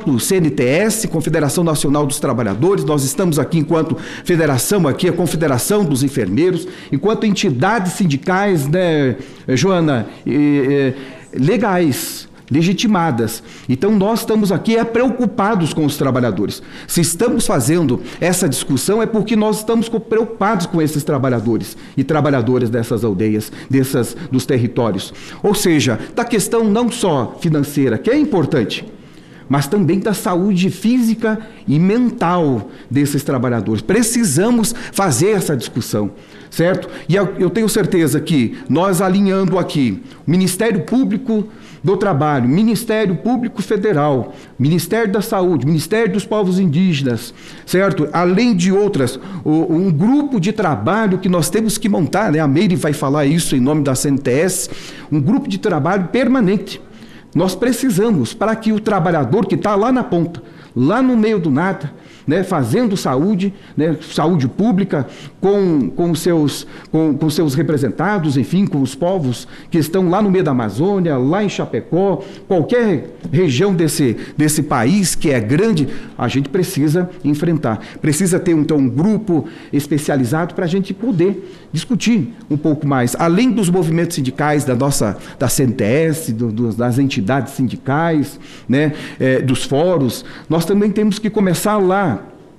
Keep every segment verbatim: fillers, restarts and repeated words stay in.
enquanto C N T S, Confederação Nacional dos Trabalhadores, nós estamos aqui enquanto federação, aqui a Confederação dos Enfermeiros, enquanto entidades sindicais, né, Joana, eh, eh, legais, legitimadas. Então, nós estamos aqui é, preocupados com os trabalhadores. Se estamos fazendo essa discussão é porque nós estamos preocupados com esses trabalhadores e trabalhadoras dessas aldeias, dessas, dos territórios. Ou seja, da questão não só financeira, que é importante, mas também da saúde física e mental desses trabalhadores. Precisamos fazer essa discussão, certo? E eu tenho certeza que nós alinhando aqui o Ministério Público do Trabalho, Ministério Público Federal, Ministério da Saúde, Ministério dos Povos Indígenas, certo? Além de outras, um grupo de trabalho que nós temos que montar, né? A Meire vai falar isso em nome da C N T S, um grupo de trabalho permanente. Nós precisamos para que o trabalhador que está lá na ponta, lá no meio do nada, né, fazendo saúde, né, saúde pública, com, com, seus, com, com seus representados, enfim, com os povos que estão lá no meio da Amazônia, lá em Chapecó, qualquer região desse, desse país que é grande, a gente precisa enfrentar. Precisa ter, então, um grupo especializado para a gente poder discutir um pouco mais, além dos movimentos sindicais da nossa, da C N T S, do, do, das entidades sindicais, né, é, dos fóruns, nós também temos que começar lá,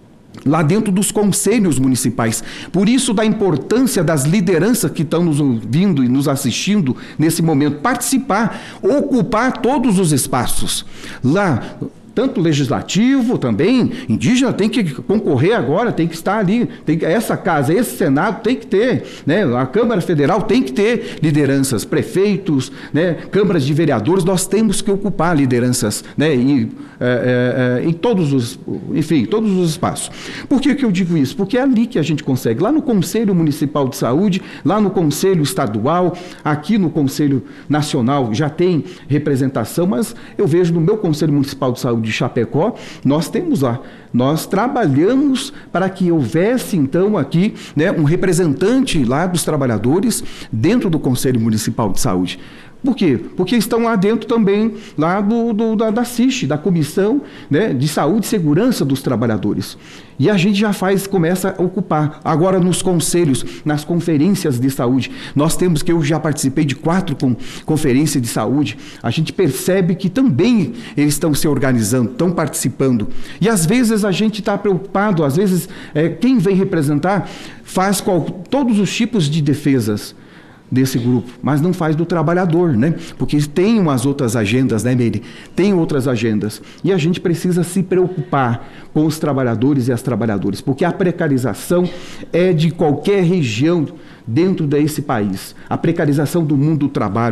lá dentro dos conselhos municipais. Por isso da importância das lideranças que estão nos ouvindo e nos assistindo nesse momento, participar, ocupar todos os espaços. Lá, tanto legislativo também, indígena tem que concorrer agora, tem que estar ali, tem que, essa casa, esse Senado tem que ter, né, a Câmara Federal tem que ter lideranças, prefeitos, né, câmaras de vereadores, nós temos que ocupar lideranças, né, e, é, é, em todos os, enfim, todos os espaços. Por que que eu digo isso? Porque é ali que a gente consegue, lá no Conselho Municipal de Saúde, lá no Conselho Estadual, aqui no Conselho Nacional já tem representação, mas eu vejo no meu Conselho Municipal de Saúde de Chapecó, nós temos lá, nós trabalhamos para que houvesse então aqui, né, um representante lá dos trabalhadores dentro do Conselho Municipal de Saúde. Por quê? Porque estão lá dentro também, lá do, do, da, da C I S, da Comissão, né, de Saúde e Segurança dos Trabalhadores. E a gente já faz, começa a ocupar. Agora nos conselhos, nas conferências de saúde, nós temos, que eu já participei de quatro com, conferências de saúde, a gente percebe que também eles estão se organizando, estão participando. E às vezes a gente está preocupado, às vezes é, quem vem representar faz qual, todos os tipos de defesas desse grupo, mas não faz do trabalhador, né? Porque tem umas outras agendas, né, Meire? Tem outras agendas. E a gente precisa se preocupar com os trabalhadores e as trabalhadoras, porque a precarização é de qualquer região dentro desse país. A precarização do mundo do trabalho.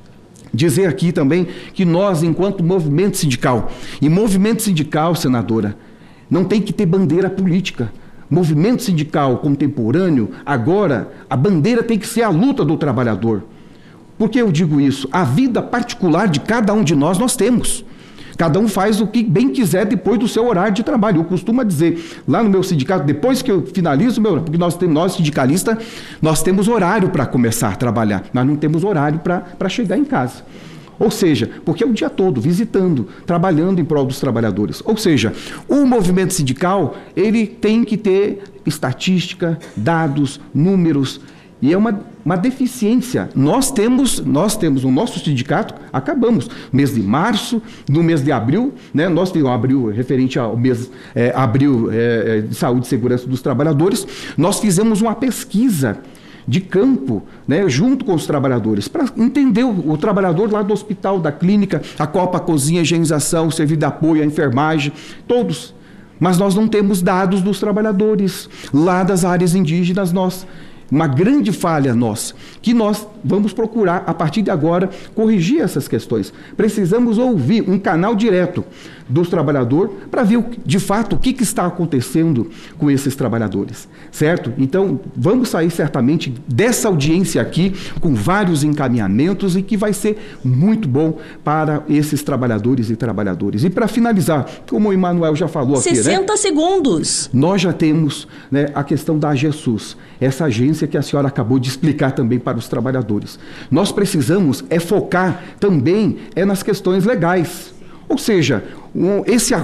Dizer aqui também que nós, enquanto movimento sindical, e movimento sindical, senadora, não tem que ter bandeira política. Movimento sindical contemporâneo, agora, a bandeira tem que ser a luta do trabalhador. Por que eu digo isso? A vida particular de cada um de nós, nós temos. Cada um faz o que bem quiser depois do seu horário de trabalho. Eu costumo dizer, lá no meu sindicato, depois que eu finalizo o meu horário, porque nós, temos, nós sindicalistas, nós temos horário para começar a trabalhar, mas não temos horário para chegar em casa. Ou seja, porque é o dia todo visitando, trabalhando em prol dos trabalhadores. Ou seja, o movimento sindical, ele tem que ter estatística, dados, números, e é uma, uma deficiência. Nós temos, nós temos o nosso sindicato, acabamos, mês de março, no mês de abril, né, nós temos abril, referente ao mês é, abril é, de saúde e segurança dos trabalhadores, nós fizemos uma pesquisa de campo, né, junto com os trabalhadores, para entender o, o trabalhador lá do hospital, da clínica, a copa, a cozinha, a higienização, o serviço de apoio, a enfermagem, todos. Mas nós não temos dados dos trabalhadores lá das áreas indígenas, nós. Uma grande falha nossa, que nós vamos procurar, a partir de agora, corrigir essas questões. Precisamos ouvir um canal direto dos trabalhadores para ver, de fato, o que, que está acontecendo com esses trabalhadores, certo? Então, vamos sair certamente dessa audiência aqui com vários encaminhamentos e que vai ser muito bom para esses trabalhadores e trabalhadoras. E para finalizar, como o Emanuel já falou aqui, sessenta né? segundos. Nós já temos, né, a questão da AGESUS, essa agência que a senhora acabou de explicar também para os trabalhadores. Nós precisamos é focar também é nas questões legais. Ou seja, um, esse